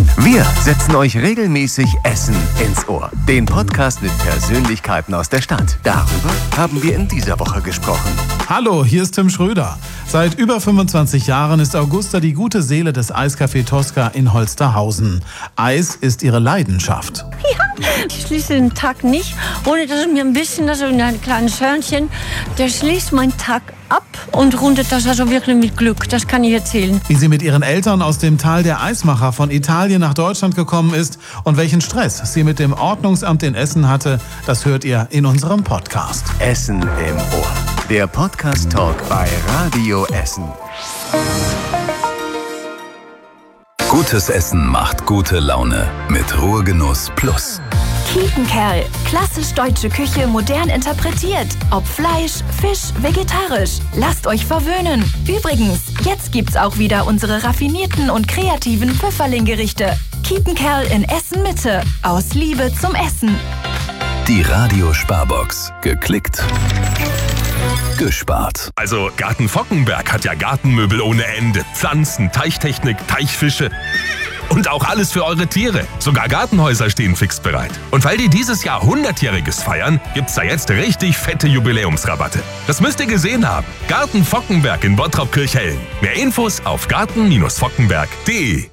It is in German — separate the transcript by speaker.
Speaker 1: Wir setzen euch regelmäßig Essen ins Ohr. Den Podcast mit Persönlichkeiten aus der Stadt. Darüber haben wir in dieser Woche gesprochen.
Speaker 2: Hallo, hier ist Tim Schröder. Seit über 25 Jahren ist Augusta die gute Seele des Eiscafé Tosca in Holsterhausen. Eis ist ihre Leidenschaft.
Speaker 3: Ja, ich schließe den Tag nicht, ohne dass es mir ein bisschen, also ein kleines Hörnchen, der schließt meinen Tag ab und rundet das also wirklich mit Glück. Das kann ich erzählen.
Speaker 2: Wie sie mit ihren Eltern aus dem Tal der Eismacher von Italien nach Deutschland gekommen ist und welchen Stress sie mit dem Ordnungsamt in Essen hatte, das hört ihr in unserem Podcast.
Speaker 1: Essen im Ohr. Der Podcast-Talk bei Radio Essen.
Speaker 4: Gutes Essen macht gute Laune mit Ruhegenuss Plus.
Speaker 5: Kiepenkerl. Klassisch deutsche Küche modern interpretiert. Ob Fleisch, Fisch, vegetarisch. Lasst euch verwöhnen. Übrigens, jetzt gibt's auch wieder unsere raffinierten und kreativen Pfifferling-Gerichte. Kiepenkerl in Essen Mitte. Aus Liebe zum Essen.
Speaker 4: Die Radio-Sparbox. Geklickt. Gespart.
Speaker 6: Also Garten Fockenberg hat ja Gartenmöbel ohne Ende, Pflanzen, Teichtechnik, Teichfische und auch alles für eure Tiere. Sogar Gartenhäuser stehen fix bereit. Und weil die dieses Jahr 100-jähriges feiern, gibt's da jetzt richtig fette Jubiläumsrabatte. Das müsst ihr gesehen haben. Garten Fockenberg in Bottrop-Kirchhellen. Mehr Infos auf garten-fockenberg.de.